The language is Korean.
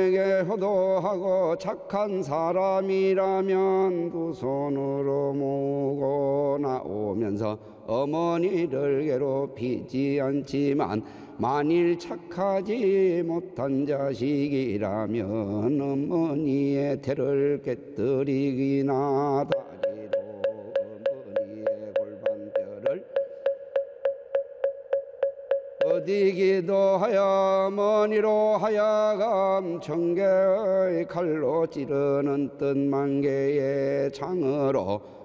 어머니에게 효도하고 착한 사람이라면 두 손으로 모으고 나오면서 어머니를 괴롭히지 않지만 만일 착하지 못한 자식이라면 어머니의 태를 깨뜨리기나 다리로 어머니의 골반뼈를 어디기도 하여 어머니로 하여금 청개의 칼로 찌르는 뜻만 개의 창으로